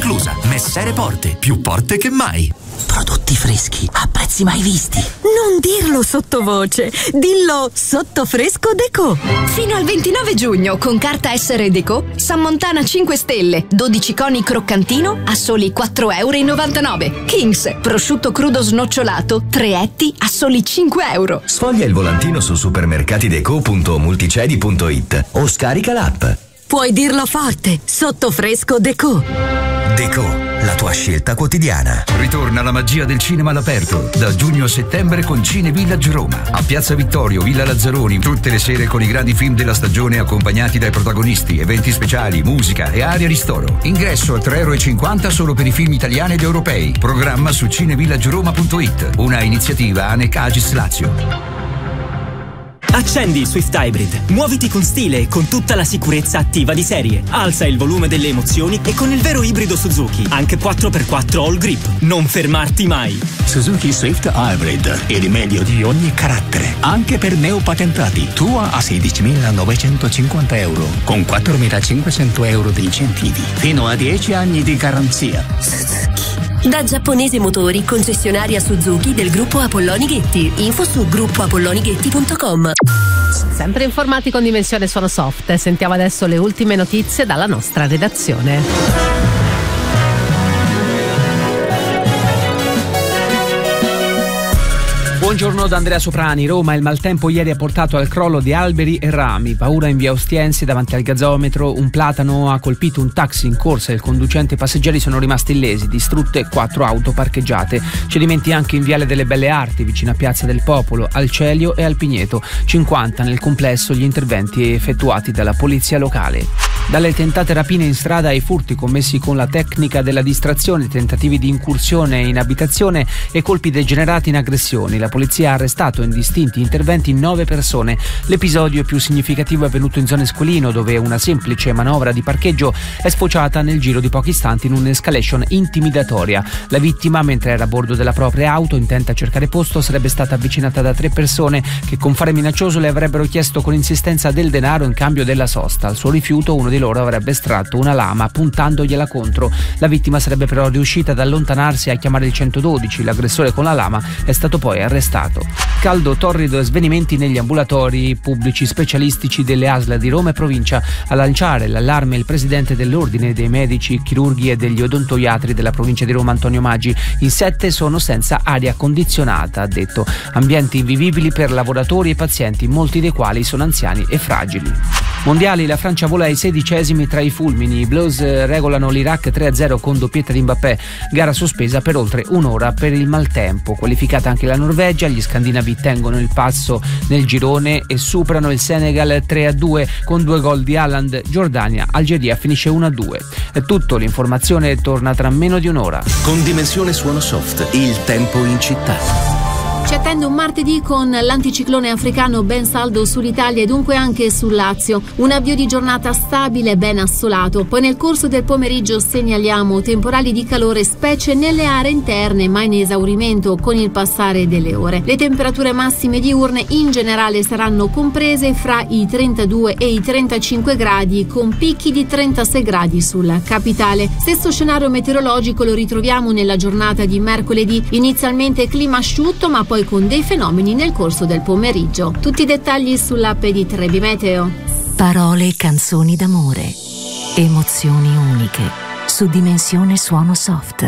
inclusa. Messere Porte, più porte che mai. Prodotti freschi a prezzi mai visti. Non dirlo sottovoce, dillo sotto Fresco Decò. Fino al 29 giugno con carta Essere Decò, San Montana 5 stelle, 12 coni croccantino a soli 4,99 €. Kings, prosciutto crudo snocciolato, 3 etti a soli 5 €. Sfoglia il volantino su supermercatideco.multicedi.it o scarica l'app. Puoi dirlo forte, sotto Fresco Decò. Decò, la tua scelta quotidiana. Ritorna la magia del cinema all'aperto da giugno a settembre con Cine Village Roma. A Piazza Vittorio, Villa Lazzaroni, tutte le sere con i grandi film della stagione accompagnati dai protagonisti, eventi speciali, musica e area ristoro. Ingresso a €3,50 solo per i film italiani ed europei. Programma su cinevillageroma.it, una iniziativa ANEC Agis Lazio. Accendi il Swift Hybrid, muoviti con stile e con tutta la sicurezza attiva di serie. Alza il volume delle emozioni e con il vero ibrido Suzuki, anche 4x4 All Grip. Non fermarti mai. Suzuki Swift Hybrid, il meglio di ogni carattere, anche per neopatentati. Tua a €16.950, con 4.500 € di incentivi, fino a 10 anni di garanzia. Da Giapponese Motori, concessionaria Suzuki del gruppo Apolloni Ghetti. Info su gruppoapollonighetti.com. Sempre informati con Dimensione Suono Soft. Sentiamo adesso le ultime notizie dalla nostra redazione. Buongiorno da Andrea Soprani. Roma, il maltempo ieri ha portato al crollo di alberi e rami. Paura in via Ostiense davanti al gasometro. Un platano ha colpito un taxi in corsa. Il conducente e i passeggeri sono rimasti illesi. Distrutte 4 auto parcheggiate. Cedimenti anche in viale delle Belle Arti, vicino a Piazza del Popolo, al Celio e al Pigneto. 50 nel complesso gli interventi effettuati dalla polizia locale. Dalle tentate rapine in strada ai furti commessi con la tecnica della distrazione, tentativi di incursione in abitazione e colpi degenerati in aggressioni. La polizia ha arrestato in distinti interventi 9 persone. L'episodio più significativo è avvenuto in zona Esquilino, dove una semplice manovra di parcheggio è sfociata nel giro di pochi istanti in un'escalation intimidatoria. La vittima, mentre era a bordo della propria auto intenta a cercare posto, sarebbe stata avvicinata da 3 persone che con fare minaccioso le avrebbero chiesto con insistenza del denaro in cambio della sosta. Al suo rifiuto uno di loro avrebbe estratto una lama puntandogliela contro. La vittima sarebbe però riuscita ad allontanarsi e a chiamare il 112. L'aggressore con la lama è stato poi arrestato. Caldo, torrido e svenimenti negli ambulatori pubblici specialistici delle ASL di Roma e provincia. A lanciare l'allarme il presidente dell'ordine dei medici, chirurghi e degli odontoiatri della provincia di Roma, Antonio Maggi. In 7 sono senza aria condizionata, ha detto. Ambienti invivibili per lavoratori e pazienti, molti dei quali sono anziani e fragili. Mondiali, la Francia vola ai 16esimi tra i fulmini. I Blues regolano l'Iraq 3-0 con doppietta di Mbappé. Gara sospesa per oltre un'ora per il maltempo. Qualificata anche la Norvegia, gli scandinavi tengono il passo nel girone e superano il Senegal 3-2 con 2 gol di Haaland. Giordania, Algeria finisce 1-2. È tutto, l'informazione torna tra meno di un'ora. Con Dimensione Suono Soft, il tempo in città. Ci attende un martedì con l'anticiclone africano ben saldo sull'Italia e dunque anche sul Lazio. Un avvio di giornata stabile e ben assolato. Poi nel corso del pomeriggio segnaliamo temporali di calore, specie nelle aree interne, ma in esaurimento con il passare delle ore. Le temperature massime diurne in generale saranno comprese fra i 32 e i 35 gradi, con picchi di 36 gradi sulla capitale. Stesso scenario meteorologico lo ritroviamo nella giornata di mercoledì. Inizialmente clima asciutto, ma poi con dei fenomeni nel corso del pomeriggio. Tutti i dettagli sull'app di Trebi Meteo. Parole e canzoni d'amore. Emozioni uniche. Su Dimensione Suono Soft.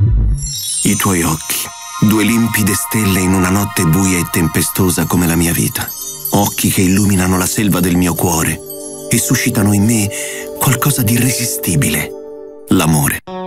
I tuoi occhi, 2 limpide stelle in una notte buia e tempestosa come la mia vita. Occhi che illuminano la selva del mio cuore e suscitano in me qualcosa di irresistibile. L'amore.